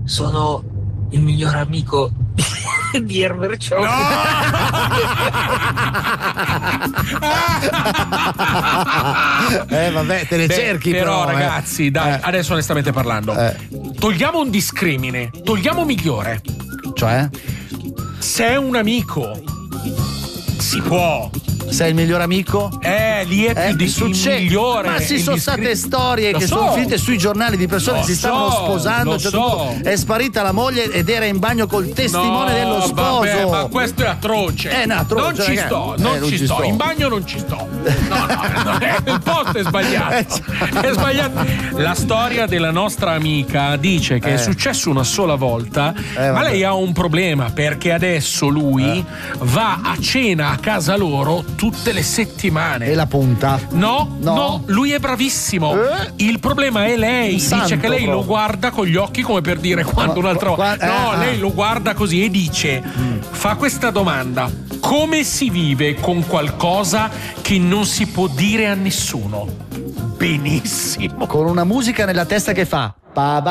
sono il miglior amico di Herbert Ciò. Vabbè, te ne cerchi però. però Ragazzi, dai, adesso onestamente parlando, togliamo un discrimine, togliamo migliore. Cioè? Se è un amico, si può. Sei il miglior amico? Lì è più di il migliore. Ma ci sono state storie Lo che sono finite sui giornali di persone che si stavano sposando, a un certo punto è sparita la moglie ed era in bagno col testimone dello sposo. Vabbè, ma questo è atroce. Atroce, non ci sto, non ci sto. In bagno non ci sto. No, il posto è sbagliato. È sbagliato. La storia della nostra amica dice che è successo una sola volta, ma lei ha un problema perché adesso lui va a cena a casa loro tutte le settimane. E la punta? No, lui è bravissimo. Il problema è lei. Dice che lei lo guarda con gli occhi come per dire quando un'altra volta. Lei lo guarda così e dice: fa questa domanda: come si vive con qualcosa che non si può dire a nessuno? Benissimo. Con una musica nella testa che fa